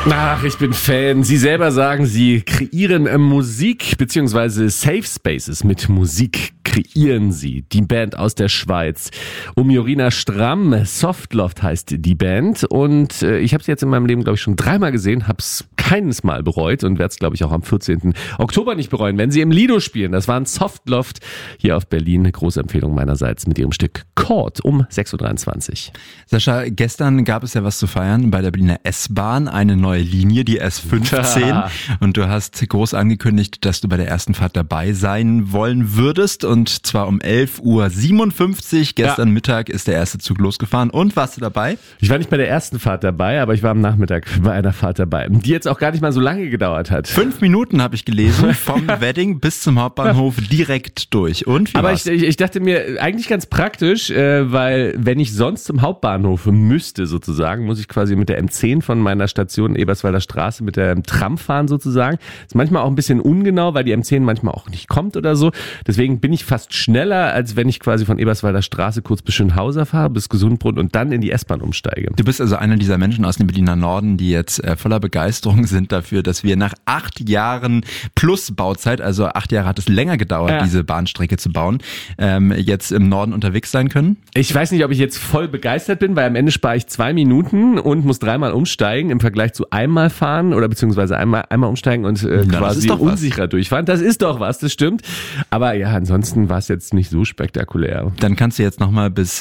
Ach, ich bin Fan. Sie selber sagen, Sie kreieren Musik bzw. Safe Spaces mit Musik kreieren Sie. Die Band aus der Schweiz. Jorina Stramm, Softloft heißt die Band. Und ich habe sie jetzt in meinem Leben, glaube ich, schon 3-mal gesehen, habe es keines Mal bereut und werde es, glaube ich, auch am 14. Oktober nicht bereuen, wenn sie im Lido spielen. Das war ein Softloft hier auf Berlin. Große Empfehlung meinerseits mit ihrem Stück Chord um 6.23 Uhr. Sascha, gestern gab es ja was zu feiern bei der Berliner S-Bahn, eine neue Linie, die S15. Und du hast groß angekündigt, dass du bei der ersten Fahrt dabei sein wollen würdest. Und zwar um 11.57 Uhr. Gestern Mittag ist der erste Zug losgefahren. Und warst du dabei? Ich war nicht bei der ersten Fahrt dabei, aber ich war am Nachmittag bei einer Fahrt dabei, die jetzt auch gar nicht mal so lange gedauert hat. 5 Minuten habe ich gelesen, vom Wedding bis zum Hauptbahnhof direkt durch. Und wie aber war's? ich dachte mir, eigentlich ganz praktisch, weil wenn ich sonst zum Hauptbahnhof müsste sozusagen, muss ich quasi mit der M10 von meiner Station Eberswalder Straße mit der Tram fahren sozusagen. Ist manchmal auch ein bisschen ungenau, weil die M10 manchmal auch nicht kommt oder so. Deswegen bin ich fast schneller, als wenn ich quasi von Eberswalder Straße kurz bis Schönhauser fahre, bis Gesundbrunnen und dann in die S-Bahn umsteige. Du bist also einer dieser Menschen aus dem Berliner Norden, die jetzt voller Begeisterung sind dafür, dass wir nach 8 Jahren plus Bauzeit, also 8 Jahre hat es länger gedauert, diese Bahnstrecke zu bauen, jetzt im Norden unterwegs sein können? Ich weiß nicht, ob ich jetzt voll begeistert bin, weil am Ende spare ich 2 Minuten und muss 3-mal umsteigen im Vergleich zu einmal fahren oder beziehungsweise einmal umsteigen und quasi unsicherer durchfahren. Das ist doch was, das stimmt. Aber ja, ansonsten war es jetzt nicht so spektakulär. Dann kannst du jetzt nochmal bis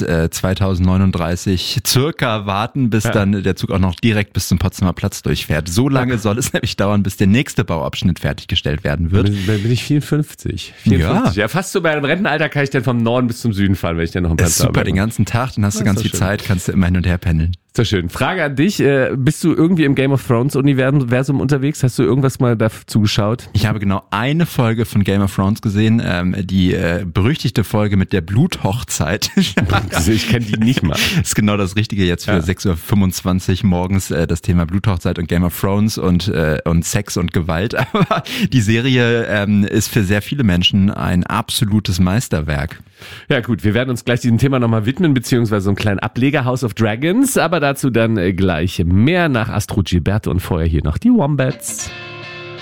2039 circa warten, bis dann der Zug auch noch direkt bis zum Potsdamer Platz durchfährt. So lange soll es nämlich dauern, bis der nächste Bauabschnitt fertiggestellt werden wird. Bin ich 54. Ja, fast so bei einem Rentenalter kann ich dann vom Norden bis zum Süden fahren, wenn ich dann noch einen Platz habe. Super, den ganzen Tag, dann hast du ganz viel Zeit, kannst du immer hin und her pendeln. Ist doch schön. Frage an dich, bist du irgendwie im Game of Thrones Universum unterwegs? Hast du irgendwas mal dazu geschaut? Ich habe genau eine Folge von Game of Thrones gesehen, die berüchtigte Folge mit der Bluthochzeit. Ich kenne die nicht mal. Das ist genau das Richtige jetzt für 6.25 Uhr morgens, das Thema Bluthochzeit und Game of Thrones und Sex und Gewalt. Aber die Serie ist für sehr viele Menschen ein absolutes Meisterwerk. Ja gut, wir werden uns gleich diesem Thema nochmal widmen, beziehungsweise so einen kleinen Ableger House of Dragons, aber dazu dann gleich mehr nach Astro Gilberto und vorher hier noch die Wombats.